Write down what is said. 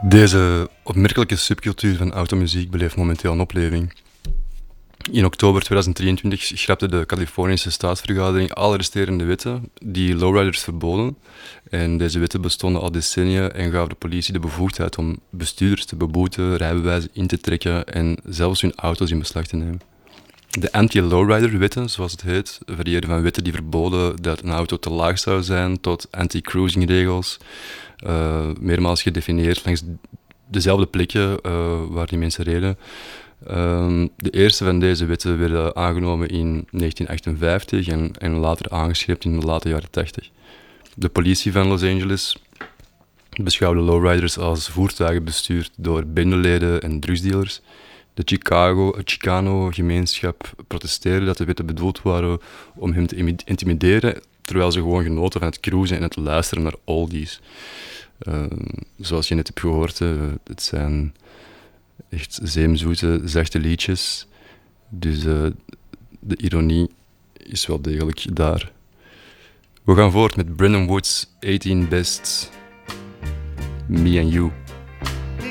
Deze opmerkelijke subcultuur van automuziek beleeft momenteel een opleving. In oktober 2023 schrapte de Californische staatsvergadering alle resterende wetten die lowriders verboden. En deze wetten bestonden al decennia en gaven de politie de bevoegdheid om bestuurders te beboeten, rijbewijzen in te trekken en zelfs hun auto's in beslag te nemen. De anti-lowrider-wetten, zoals het heet, varieerden van wetten die verboden dat een auto te laag zou zijn, tot anti-cruising-regels, meermaals gedefinieerd langs dezelfde plekken waar die mensen reden. De eerste van deze wetten werden aangenomen in 1958 en later aangescherpt in de late jaren 80. De politie van Los Angeles beschouwde lowriders als voertuigen bestuurd door bendeleden en drugsdealers. De Chicano-gemeenschap protesteerde dat de wetten bedoeld waren om hem te intimideren, terwijl ze gewoon genoten van het cruisen en het luisteren naar oldies. Zoals je net hebt gehoord, het zijn echt zeemzoete, zachte liedjes. Dus de ironie is wel degelijk daar. We gaan voort met Brendan Woods' 18 Best, Me and You.